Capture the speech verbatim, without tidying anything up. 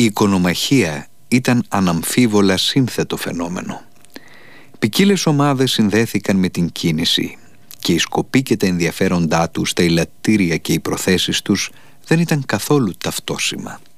Η οικονομαχία ήταν αναμφίβολα σύνθετο φαινόμενο. Ποικίλες ομάδες συνδέθηκαν με την κίνηση και οι σκοποί και τα ενδιαφέροντά τους, τα ελαττήρια και οι προθέσεις τους δεν ήταν καθόλου ταυτόσιμα.